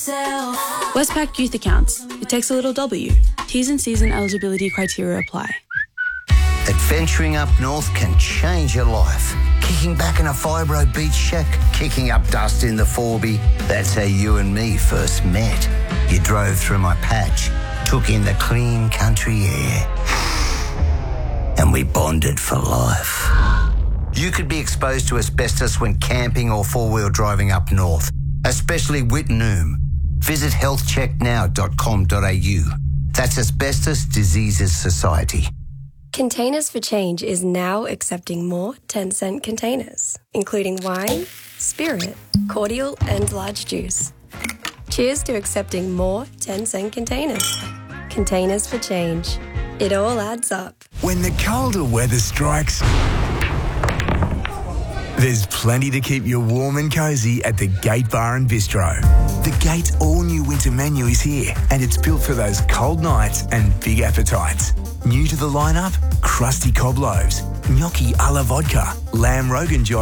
Westpac Youth Accounts. It takes a little W. T's and C's and eligibility criteria apply. Adventuring up north can change your life. Kicking back in a fibro beach shack, kicking up dust in the Forby. That's how you and me first met. You drove through my patch, took in the clean country air, and we bonded for life. You could be exposed to asbestos when camping or four-wheel driving up north, especially Wittenoom. Visit healthchecknow.com.au. That's Asbestos Diseases Society. Containers for Change is now accepting more 10-cent containers, including wine, spirit, cordial, and large juice. Cheers to accepting more 10-cent containers. Containers for Change. It all adds up. When the colder weather strikes, there's plenty to keep you warm and cosy at the Gate Bar and Bistro. The Gate's all-new winter menu is here, and it's built for those cold nights and big appetites. New to the lineup, crusty cob loaves, gnocchi a la vodka, lamb rogan josh